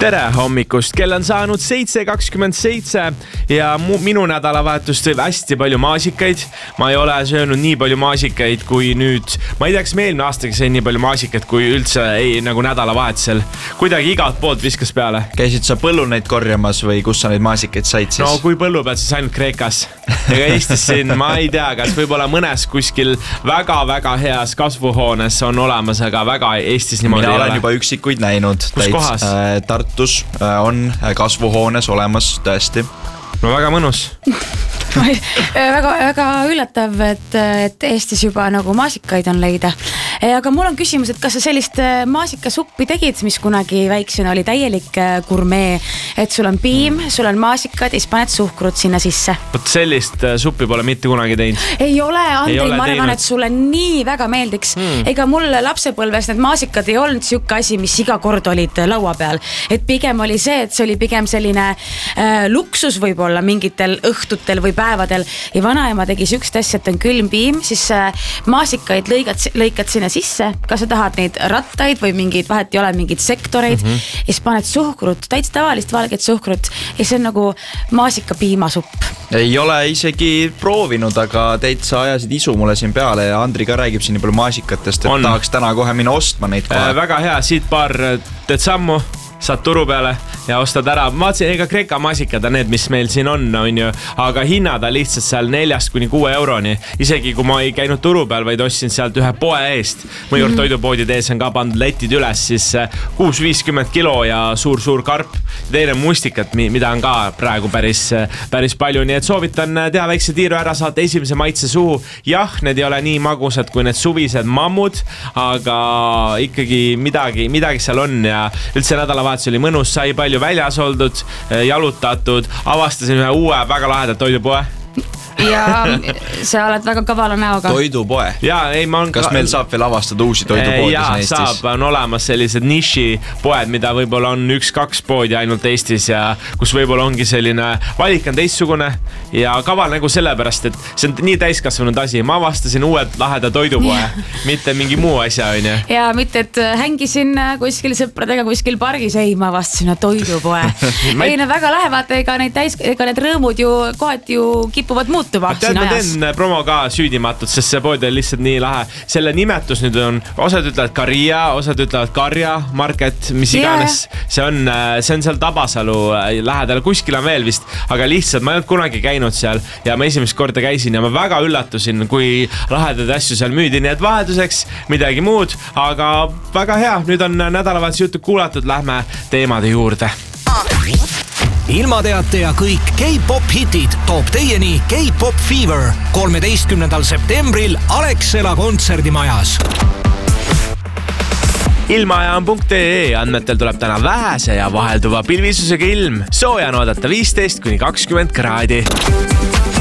Tere hommikust, kell on saanud 7:27 ja minu nädalavahetust tõi hästi palju maasikaid. Ma ei ole söönud nii palju maasikaid kui nüüd. Ma ei tea, kas me eelmine aastaga sõin nii palju maasikaid kui üldse nagu nädalavahetusel. Kuidagi igalt poolt viskas peale. Käisid sa põllul neid korjamas või kus sa neid maasikaid said siis? No kui põllu peal, siis ainult Kreekas. Ega Eestis siin, ma ei tea, kas võib-olla mõnes kuskil väga-väga heas kasvuhoones on olemas, aga väga Eestis niimoodi ei ole. Mina olen juba üksikuid näinud. Kus kohas? Tartus on kasvuhoones olemas tõesti. No väga mõnus. väga üllatav, et Eestis juba nagu maasikaid on leida. Aga mul on küsimus, et kas sa sellist maasikasuppi tegid, mis kunagi väiksena oli täielik gurmee, et sul on piim, sul on maasikad ja siis paned suhkrut sinna sisse? Võt sellist suppi pole mitte kunagi teinud. Ei ole, Andri, ma arvan, et sulle nii väga meeldiks. Ega mul lapsepõlves need maasikad ei olnud siuke asi, mis iga kord olid laua peal. Et pigem oli see, et see oli pigem selline luksus võib-olla mingitel õhtutel või päevadel ja vanaema tegi sükst asja, et on külm piim, siis maasikaid lõikad sinna sisse, kas sa tahad neid rattaid või mingid, vahet ei ole mingid sektoreid ja siis paned suhkrut, täitsa tavalist valget suhkrut ja see on nagu maasikapiimasupp. Ei ole isegi proovinud, aga täitsa ajasid isu mulle siin peale ja Andri ka räägib siin nii palju maasikatest, et tahaks täna kohe minna ostma neid kohe. Väga hea, siit paar teed sammu, saad turu peale ja ostad ära. Ma vaatasin, ega Kreeka maasikad on need, mis meil siin on ju, aga hinnad on lihtsalt seal 4–6 euroni. Isegi kui ma ei käinud turu peal, vaid ostsin sealt ühe poe eest. Mõjur toidupoodid ees on ka pandud letid üles, siis 6,50 kilo ja suur karp. Teine mustikat, mida on ka praegu päris palju. Nii et soovitan teha väikse tiiru ära, saate esimese maitse suhu. Jah, need ei ole nii magusad kui need suvised mammud, aga ikkagi midagi seal on ja üldse nädalavahetus oli mõnus, sai palju väljas oldud, jalutatud, avastasin ühe uue väga laheda toidupoe. Ja sa oled väga kavala näoga. Toidupoe? Jaa, ei, ma olen... Kas meil saab veel avastada uusi toidupoodides Eestis? Jaa, saab, on olemas sellised nišipoed, mida võib-olla on 1-2 poodi ainult Eestis ja kus võib-olla ongi selline valik on teistsugune ja kaval nagu sellepärast, et see on nii täiskasvanud asi. Ma avastasin uued laheda toidupoe, mitte mingi muu asja, on ju. Ja mitte, et hängisin kuskil sõpradega kuskil pargis, ei, ma avastasin toidupoe. Ei, need väga lähevad, ega need rõõmud ju kohati ju kipuvad muutuma. Ma teen promo ka süüdimatut, sest see pood on lihtsalt nii lahe. Selle nimetus nüüd on, osad ütlevad Karia, osad ütlevad Karja Market, mis iganes. See on seal Tabasalu lähedal, kuskil on veel vist, aga lihtsalt ma ei olnud kunagi käinud seal ja ma esimest korda käisin ja ma väga üllatusin, kui lahedad asju seal müüdi, nii et vahetuseks midagi muud, aga väga hea, nüüd on nädalavahetus jutud kuulatud, lähme teemade juurde. Ilmateate ja kõik K-pop hitid toob teieni K-pop Fever 13. septembril Alexela kontserdimajas. Ilmaaja.ee andmetel tuleb täna vähese ja vahelduva pilvisusega ilm. Sooja on oodata 15–20 kraadi.